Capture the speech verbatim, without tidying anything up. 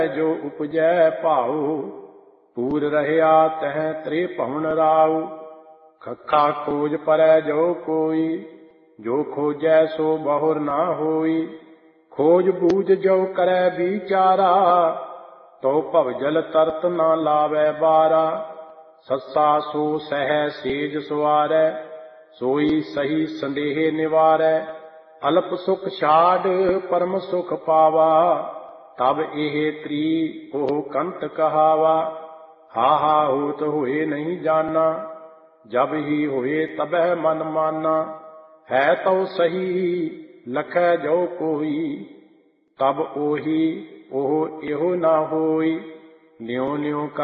जो उपजै भाऊ, पूर रहया तह त्रे पवन राऊ। खखा खोज परै जो कोई, जो खोजै सो बहुर ना होई। खोज बूझ जो करै विचारा, तो भवजल तरत ना लावै बारा। सस्सा सो सह सेज सुवारै, सोई सही संदेह निवारै। अल्प सुख छाड़ परम सुख पावा, तब एह त्री ओह कंत कहावा। हा हा होत होए नहीं जाना, जब ही होए तबह मन माना। है तो सही लखै जो कोई, तब ओही ओह एहो ना होई। न्यों न्यों